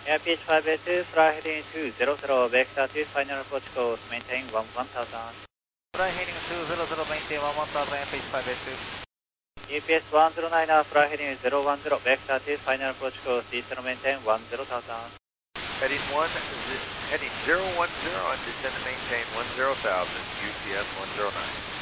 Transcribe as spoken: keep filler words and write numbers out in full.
Airbus five eight two, fly heading two zero zero, vector to final approach course, maintain one one thousand. Fly heading two zero zero, maintain one one thousand, Airbus five eight two. U P S one zero nine, fly heading zero one zero, vector to final approach course, descend maintain one zero thousand. Heading one, heading zero one zero, and descend and maintain one zero thousand, U P S one zero nine.